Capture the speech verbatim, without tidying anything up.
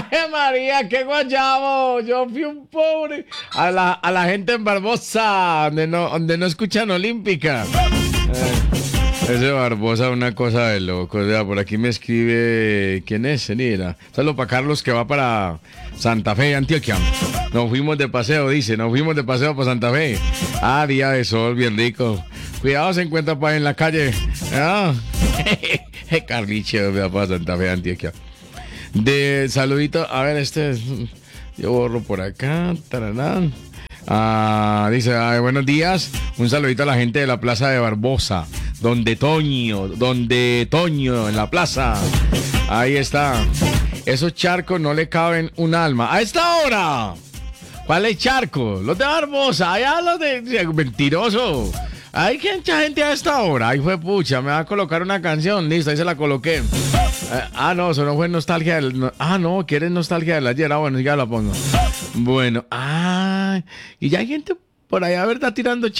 ¡Ave María, qué guayabo! Yo fui un pobre. A la, a la gente en Barbosa, donde no, donde no escuchan Olímpica. Eh, ese Barbosa, una cosa de loco. O sea, por aquí me escribe. ¿Quién es? Mira. Saludos para Carlos, que va para Santa Fe, Antioquia. Nos fuimos de paseo, dice. Nos fuimos de paseo para Santa Fe. Ah, día de sol, bien rico. Cuidado, se encuentra pa- en la calle. Ah. Carliche, va para Santa Fe, Antioquia. De saludito, a ver, este es- yo borro por acá. Tararán. Ah, dice, ay, buenos días. Un saludito a la gente de la plaza de Barbosa. Donde Toño, donde Toño, en la plaza. Ahí está. Esos charcos no le caben un alma. ¡A esta hora! ¿Cuál es charco? Los de Barbosa, allá los de... Mentiroso. Hay mucha gente a esta hora. Ahí fue pucha, me va a colocar una canción. Listo, ahí se la coloqué. Eh, ah, no, eso no fue nostalgia del... no- ah, no, ¿quieres nostalgia del ayer? Ah, bueno, ya la pongo. Bueno, ah, y ya hay gente por allá, ¿verdad? Tirando